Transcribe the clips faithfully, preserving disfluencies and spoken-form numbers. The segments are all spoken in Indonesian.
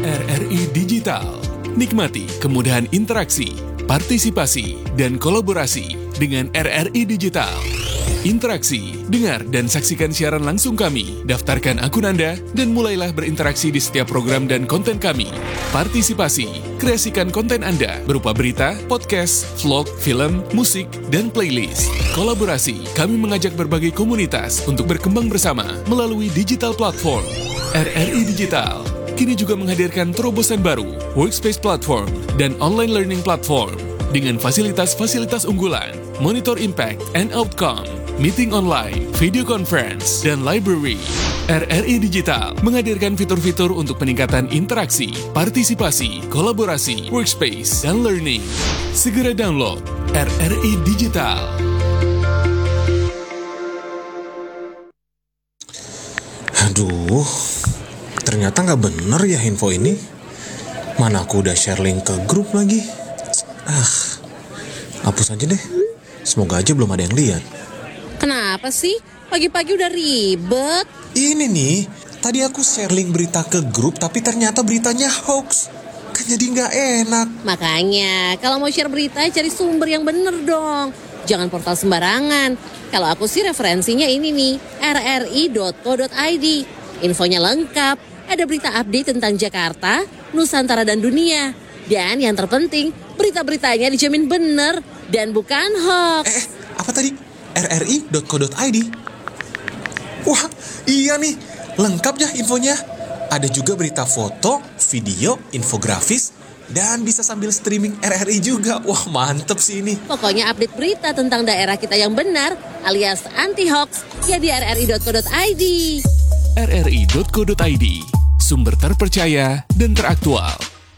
R R I Digital. Nikmati kemudahan interaksi, partisipasi, dan kolaborasi dengan R R I Digital. Interaksi, dengar dan saksikan siaran langsung kami, daftarkan akun Anda, dan mulailah berinteraksi di setiap program dan konten kami. Partisipasi, kreasikan konten Anda berupa berita, podcast, vlog, film, musik, dan playlist. Kolaborasi, kami mengajak berbagai komunitas untuk berkembang bersama melalui digital platform. R R I Digital kini juga menghadirkan terobosan baru, workspace platform, dan online learning platform dengan fasilitas-fasilitas unggulan, monitor impact and outcome, meeting online, video conference, dan library. R R I Digital menghadirkan fitur-fitur untuk peningkatan interaksi, partisipasi, kolaborasi, workspace, dan learning. Segera download R R I Digital. Aduh, ternyata nggak bener ya info ini. Mana aku udah share link ke grup lagi. Ah, hapus aja deh. Semoga aja belum ada yang lihat. Kenapa sih? Pagi-pagi udah ribet. Ini nih, tadi aku share link berita ke grup, tapi ternyata beritanya hoax. Kan jadi nggak enak. Makanya, kalau mau share berita, cari sumber yang bener dong. Jangan portal sembarangan. Kalau aku sih referensinya ini nih, r r i dot co dot i d. Infonya lengkap, ada berita update tentang Jakarta, Nusantara, dan dunia. Dan yang terpenting, berita-beritanya dijamin bener dan bukan hoax. Eh, apa tadi? r r i dot co dot i d. Wah, iya nih, lengkap ya infonya. Ada juga berita foto, video, infografis, dan bisa sambil streaming R R I juga. Wah, mantep sih ini. Pokoknya update berita tentang daerah kita yang benar, alias anti-hoax, ya di r r i dot co dot i d. r r i dot co dot i d, sumber terpercaya dan teraktual.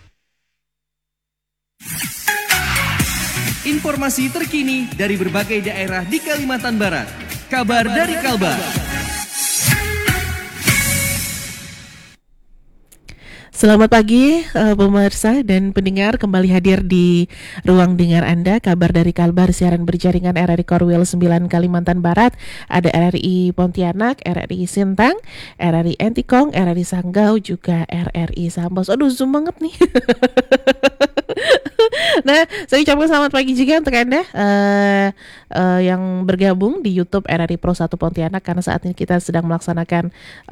Informasi terkini dari berbagai daerah di Kalimantan Barat. Kabar dari Kalbar. Selamat pagi uh, pemirsa dan pendengar, kembali hadir di ruang dengar Anda. Kabar dari Kalbar, siaran berjaringan R R I Korwil sembilan Kalimantan Barat. Ada R R I Pontianak, R R I Sintang, R R I Entikong, R R I Sanggau, juga R R I Sambas. Aduh, zoom banget nih. Nah, saya ucapkan selamat pagi juga untuk Anda uh, uh, yang bergabung di YouTube R R I Pro satu Pontianak, karena saat ini kita sedang melaksanakan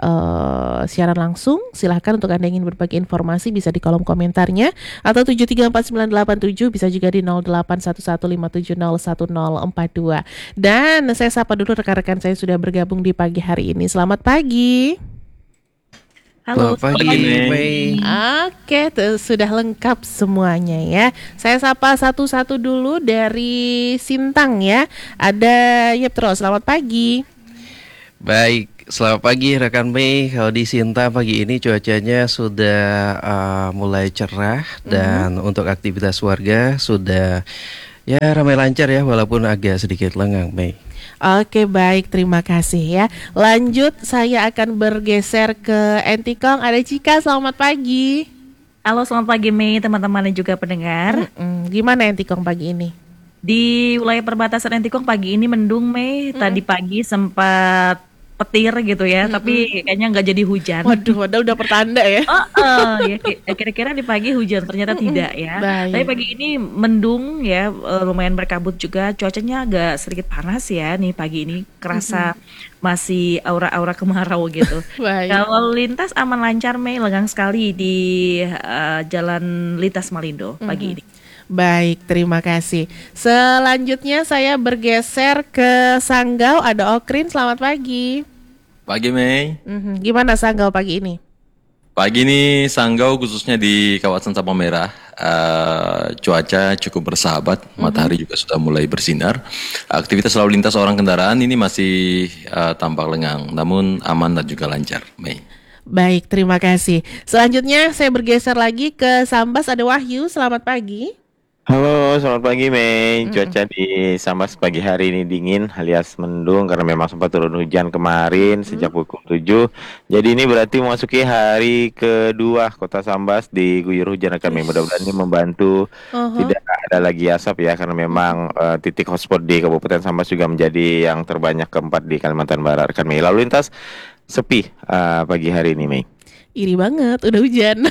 uh, siaran langsung. Silahkan untuk Anda yang ingin berbagi informasi bisa di kolom komentarnya, atau tujuh tiga empat sembilan delapan tujuh, bisa juga di nol delapan satu satu lima tujuh nol satu nol empat dua. Dan saya sapa dulu rekan-rekan saya sudah bergabung di pagi hari ini. Selamat pagi. Halo, selamat pagi, Mei. Oke, tuh, sudah lengkap semuanya ya. Saya sapa satu-satu dulu dari Sintang ya. Ada Yeptro, selamat pagi. Baik, selamat pagi rekan Mei. Kalau di Sinta pagi ini cuacanya sudah uh, mulai cerah, dan mm-hmm. untuk aktivitas warga sudah ya ramai lancar ya, walaupun agak sedikit lengang, Mei. Oke, baik, terima kasih ya. Lanjut, saya akan bergeser ke Entikong. Ada Cika, selamat pagi. Halo, selamat pagi Mei, teman-teman dan juga pendengar. Mm-mm. Gimana Entikong pagi ini? Di wilayah perbatasan Entikong pagi ini mendung Mei. Mm-mm. Tadi pagi sempat petir gitu ya, mm-hmm. tapi kayaknya nggak jadi hujan. Waduh, waduh, udah pertanda ya. Oh, uh, ya kira-kira di pagi hujan, ternyata mm-hmm. tidak ya. Baik. Tapi pagi ini mendung ya, lumayan berkabut juga. Cuacanya agak sedikit panas ya nih pagi ini, kerasa mm-hmm. masih aura-aura kemarau gitu. Kalau lintas aman lancar Mei, lengang sekali di uh, Jalan Lintas Malindo mm-hmm. pagi ini. Baik, terima kasih. Selanjutnya saya bergeser ke Sanggau. Ada Okrin, selamat pagi. Pagi Mei. Mm-hmm. Gimana Sanggau pagi ini? Pagi ini Sanggau khususnya di kawasan Sabang Merah, uh, cuaca cukup bersahabat, mm-hmm. matahari juga sudah mulai bersinar. Aktivitas lalu lintas orang kendaraan ini masih uh, tampak lengang, namun aman dan juga lancar, Mei. Baik, terima kasih. Selanjutnya saya bergeser lagi ke Sambas. Ada Wahyu, selamat pagi. Halo, selamat pagi Mei. Cuaca mm-hmm. di Sambas pagi hari ini dingin alias mendung karena memang sempat turun hujan kemarin mm-hmm. sejak pukul tujuh. Jadi ini berarti memasuki hari kedua Kota Sambas diguyur hujan akan Mei. Mudah-mudahan ini membantu uh-huh. tidak ada lagi asap ya, karena memang uh, titik hotspot di Kabupaten Sambas juga menjadi yang terbanyak keempat di Kalimantan Barat kan Mei. Lalu lintas sepi uh, pagi hari ini Mei. iri banget, udah hujan.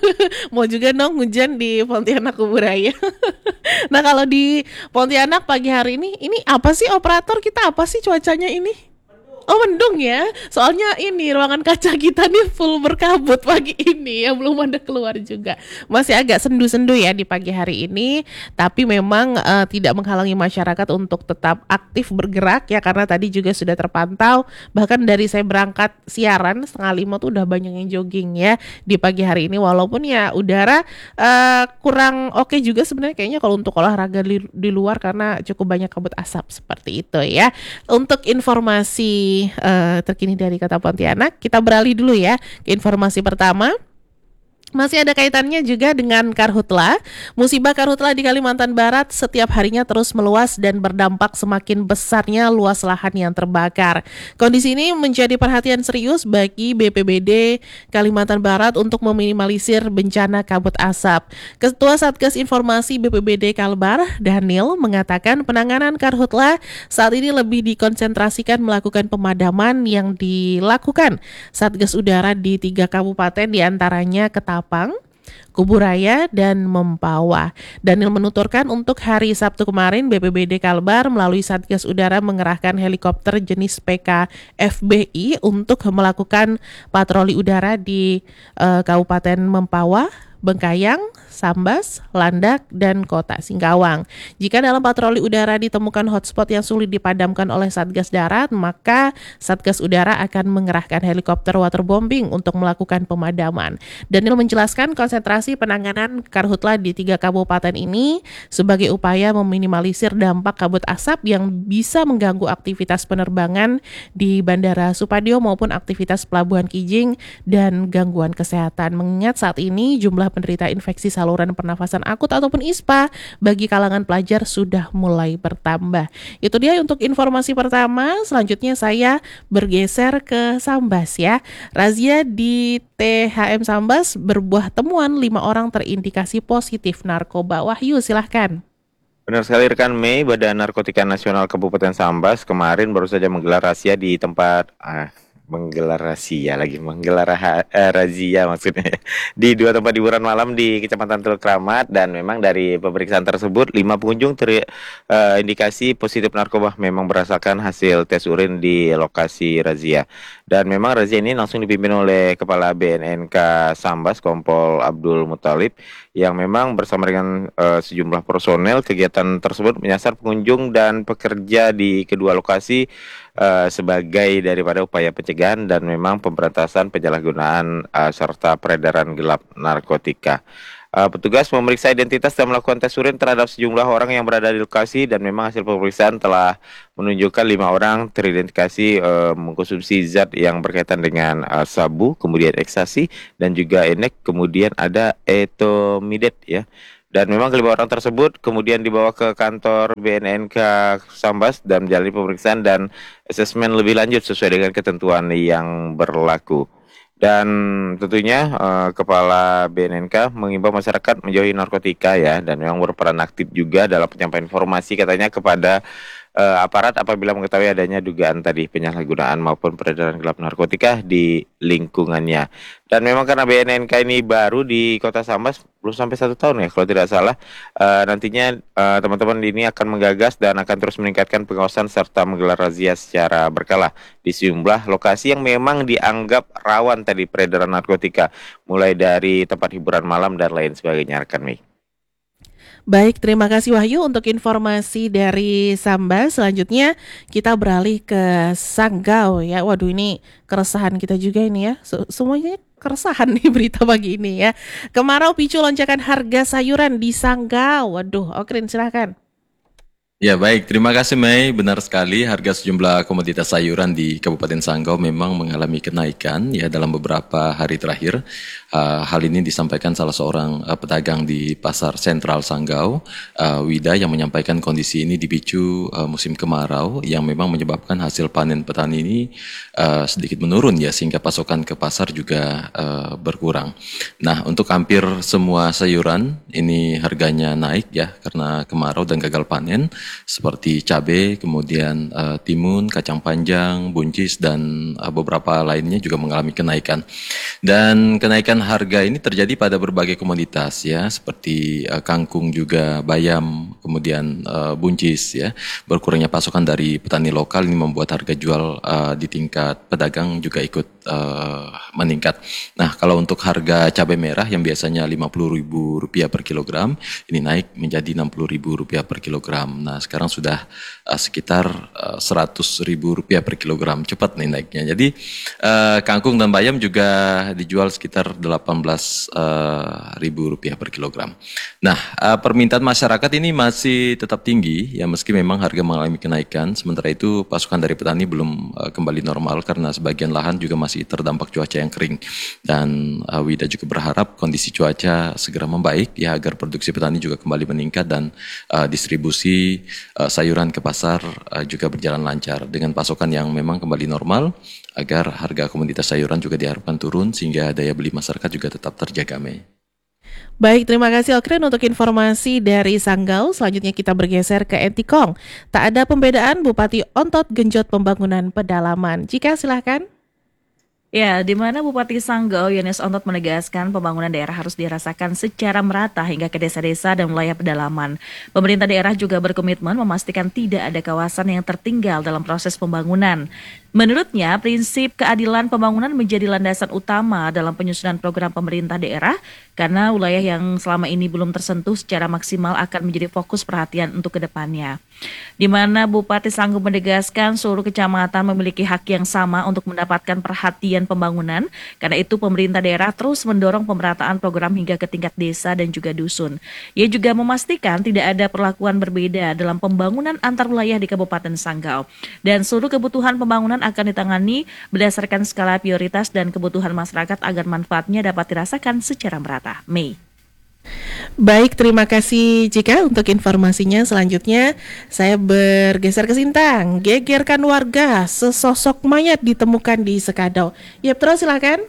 Mau juga dong hujan di Pontianak Kuburaya. Nah kalau di Pontianak pagi hari ini, ini apa sih operator kita, apa sih cuacanya ini? Oh mendung ya, soalnya ini ruangan kaca kita nih full berkabut pagi ini ya, belum ada keluar juga. Masih agak sendu-sendu ya di pagi hari ini, tapi memang uh, tidak menghalangi masyarakat untuk tetap aktif bergerak ya, karena tadi juga sudah terpantau, bahkan dari saya berangkat siaran setengah lima tuh udah banyak yang jogging ya di pagi hari ini, walaupun ya udara uh, kurang oke juga sebenarnya kayaknya kalau untuk olahraga di, di luar karena cukup banyak kabut asap seperti itu ya. Untuk informasi Uh, terkini dari Kota Pontianak, kita beralih dulu ya ke informasi pertama. Masih ada kaitannya juga dengan karhutla. Musibah karhutla di Kalimantan Barat setiap harinya terus meluas dan berdampak semakin besarnya luas lahan yang terbakar. Kondisi ini menjadi perhatian serius bagi B P B D Kalimantan Barat untuk meminimalisir bencana kabut asap. Ketua Satgas Informasi B P B D Kalbar, Daniel, mengatakan penanganan karhutla saat ini lebih dikonsentrasikan melakukan pemadaman yang dilakukan Satgas Udara di tiga kabupaten, diantaranya Ketapang, Kuburaya, dan Mempawah. Daniel menuturkan untuk hari Sabtu kemarin B P B D Kalbar melalui Satgas Udara mengerahkan helikopter jenis P K F B I untuk melakukan patroli udara di uh, Kabupaten Mempawah, Bengkayang, Sambas, Landak, dan Kota Singkawang. Jika dalam patroli udara ditemukan hotspot yang sulit dipadamkan oleh Satgas Darat, maka Satgas Udara akan mengerahkan helikopter waterbombing untuk melakukan pemadaman. Daniel menjelaskan konsentrasi penanganan karhutla di tiga kabupaten ini sebagai upaya meminimalisir dampak kabut asap yang bisa mengganggu aktivitas penerbangan di Bandara Supadio maupun aktivitas Pelabuhan Kijing dan gangguan kesehatan. Mengingat saat ini jumlah penderita infeksi saluran pernafasan akut ataupun I S P A bagi kalangan pelajar sudah mulai bertambah. Itu dia untuk informasi pertama. Selanjutnya saya bergeser ke Sambas ya. Razia di T H M Sambas berbuah temuan lima orang terindikasi positif narkoba. Wahyu silahkan. Benar sekali rekan Mei, Badan Narkotika Nasional Kabupaten Sambas kemarin baru saja menggelar razia di tempat ah, menggelar razia lagi menggelar ha, eh, razia maksudnya di dua tempat hiburan malam di Kecamatan Teluk Kramat, dan memang dari pemeriksaan tersebut lima pengunjung terindikasi uh, positif narkoba memang berdasarkan hasil tes urin di lokasi razia. Dan memang razia ini langsung dipimpin oleh Kepala B N N K Sambas Kompol Abdul Muthalib yang memang bersama dengan uh, sejumlah personel. Kegiatan tersebut menyasar pengunjung dan pekerja di kedua lokasi uh, sebagai daripada upaya pencegahan dan memang pemberantasan penyalahgunaan uh, serta peredaran gelap narkotika. Uh, petugas memeriksa identitas dan melakukan tes urin terhadap sejumlah orang yang berada di lokasi, dan memang hasil pemeriksaan telah menunjukkan lima orang teridentifikasi uh, mengkonsumsi zat yang berkaitan dengan uh, sabu, kemudian ekstasi, dan juga enek, kemudian ada etomidet ya. Dan memang kelima orang tersebut kemudian dibawa ke kantor B N N K Sambas dan menjalani pemeriksaan dan asesmen lebih lanjut sesuai dengan ketentuan yang berlaku. Dan tentunya uh, Kepala B N N K mengimbau masyarakat menjauhi narkotika ya, dan memang berperan aktif juga dalam penyampaian informasi katanya kepada uh, aparat apabila mengetahui adanya dugaan tadi penyalahgunaan maupun peredaran gelap narkotika di lingkungannya. Dan memang karena B N N K ini baru di Kota Sambas, belum sampai satu tahun ya kalau tidak salah, uh, nantinya uh, teman-teman ini akan menggagas dan akan terus meningkatkan pengawasan serta menggelar razia secara berkala di sejumlah lokasi yang memang dianggap rawan tadi peredaran narkotika, mulai dari tempat hiburan malam dan lain sebagainya rekan Mei. Baik, terima kasih Wahyu untuk informasi dari Sambas. Selanjutnya kita beralih ke Sanggau ya. Waduh, ini keresahan kita juga ini ya. Semuanya keresahan nih berita pagi ini ya. Kemarau picu lonjakan harga sayuran di Sanggau. Waduh, Okrin silahkan. Ya baik, terima kasih Mei. Benar sekali, harga sejumlah komoditas sayuran di Kabupaten Sanggau memang mengalami kenaikan ya dalam beberapa hari terakhir. Uh, hal ini disampaikan salah seorang uh, pedagang di Pasar Sentral Sanggau, uh, Wida, yang menyampaikan kondisi ini dipicu uh, musim kemarau yang memang menyebabkan hasil panen petani ini uh, sedikit menurun ya, sehingga pasokan ke pasar juga uh, berkurang. Nah, untuk hampir semua sayuran ini harganya naik ya karena kemarau dan gagal panen. seperti cabai, kemudian uh, timun, kacang panjang, buncis, dan uh, beberapa lainnya juga mengalami kenaikan. Dan kenaikan harga ini terjadi pada berbagai komoditas ya, seperti uh, kangkung juga, bayam, kemudian uh, buncis ya. Berkurangnya pasokan dari petani lokal ini membuat harga jual uh, di tingkat pedagang juga ikut uh, meningkat. Nah, kalau untuk harga cabai merah yang biasanya lima puluh ribu rupiah per kilogram, ini naik menjadi enam puluh ribu rupiah per kilogram. Nah, sekarang sudah uh, sekitar uh, seratus ribu rupiah per kilogram. Cepat nih naiknya. Jadi uh, kangkung dan bayam juga dijual sekitar delapan belas ribu rupiah per kilogram. Nah, uh, permintaan masyarakat ini masih tetap tinggi ya, meski memang harga mengalami kenaikan. Sementara itu pasokan dari petani belum uh, kembali normal karena sebagian lahan juga masih terdampak cuaca yang kering. Dan uh, Wida juga berharap kondisi cuaca segera membaik ya, agar produksi petani juga kembali meningkat dan uh, distribusi uh, sayuran ke pasar uh, juga berjalan lancar dengan pasokan yang memang kembali normal, agar harga komoditas sayuran juga diharapkan turun sehingga daya beli masyarakat juga tetap terjaga, Mei. Baik, terima kasih Okren untuk informasi dari Sanggau. Selanjutnya kita bergeser ke Entikong. Tak ada pembedaan, Bupati Ontot genjot pembangunan pedalaman. Jika silahkan. Ya, di mana Bupati Sanggau Yones Ontot menegaskan pembangunan daerah harus dirasakan secara merata hingga ke desa-desa dan wilayah pedalaman. Pemerintah daerah juga berkomitmen memastikan tidak ada kawasan yang tertinggal dalam proses pembangunan. Menurutnya, prinsip keadilan pembangunan menjadi landasan utama dalam penyusunan program pemerintah daerah karena wilayah yang selama ini belum tersentuh secara maksimal akan menjadi fokus perhatian untuk kedepannya. Di mana Bupati Sanggau menegaskan seluruh kecamatan memiliki hak yang sama untuk mendapatkan perhatian pembangunan, karena itu pemerintah daerah terus mendorong pemerataan program hingga ke tingkat desa dan juga dusun. Ia juga memastikan tidak ada perlakuan berbeda dalam pembangunan antar wilayah di Kabupaten Sanggau, dan seluruh kebutuhan pembangunan akan ditangani berdasarkan skala prioritas dan kebutuhan masyarakat agar manfaatnya dapat dirasakan secara merata. Mei. Baik, terima kasih Jika untuk informasinya. Selanjutnya saya bergeser ke Sintang. Gegerkan warga, sesosok mayat ditemukan di Sekadau. Yap, terus silakan.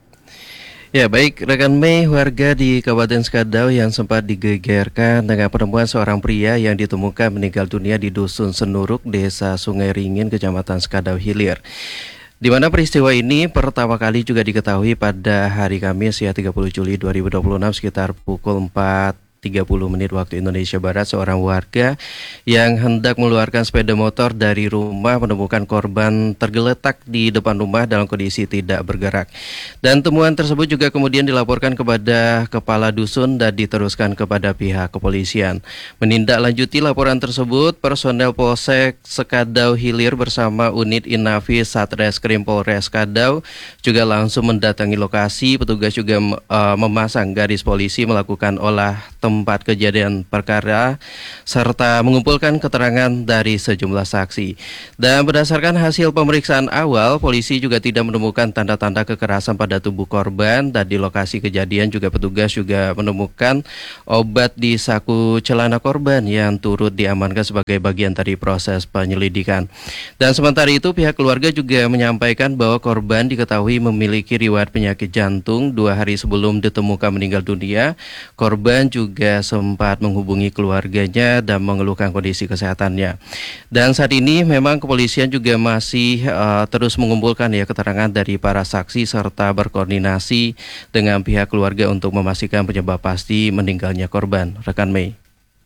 Ya, baik rekan Mei, warga di Kabupaten Sekadau yang sempat digegerkan dengan penemuan seorang pria yang ditemukan meninggal dunia di Dusun Senuruk, Desa Sungai Ringin, Kecamatan Sekadau Hilir. Di mana peristiwa ini pertama kali juga diketahui pada hari Kamis ya tiga puluh Juli dua ribu dua puluh enam sekitar pukul empat tiga puluh menit waktu Indonesia Barat. Seorang warga yang hendak mengeluarkan sepeda motor dari rumah menemukan korban tergeletak di depan rumah dalam kondisi tidak bergerak. Dan temuan tersebut juga kemudian dilaporkan kepada kepala dusun dan diteruskan kepada pihak kepolisian. Menindaklanjuti laporan tersebut, personel Polsek Sekadau Hilir bersama unit Inavis Satreskrim Polres Sekadau juga langsung mendatangi lokasi. Petugas juga uh, memasang garis polisi melakukan olah tempat kejadian perkara serta mengumpulkan keterangan dari sejumlah saksi. Dan berdasarkan hasil pemeriksaan awal, polisi juga tidak menemukan tanda-tanda kekerasan pada tubuh korban, dan di lokasi kejadian juga petugas juga menemukan obat di saku celana korban yang turut diamankan sebagai bagian dari proses penyelidikan. Dan sementara itu pihak keluarga juga menyampaikan bahwa korban diketahui memiliki riwayat penyakit jantung. Dua hari sebelum ditemukan meninggal dunia, korban juga sempat menghubungi keluarganya dan mengeluhkan kondisi kesehatannya. Dan saat ini memang kepolisian juga masih uh, terus mengumpulkan ya keterangan dari para saksi serta berkoordinasi dengan pihak keluarga untuk memastikan penyebab pasti meninggalnya korban. Rekan Mei.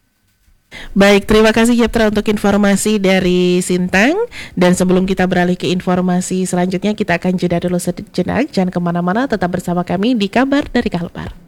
Baik, terima kasih Jeptra untuk informasi dari Sintang. Dan sebelum kita beralih ke informasi selanjutnya, kita akan jeda dulu sejenak. Jangan kemana-mana, tetap bersama kami di Kabar dari Kalbar.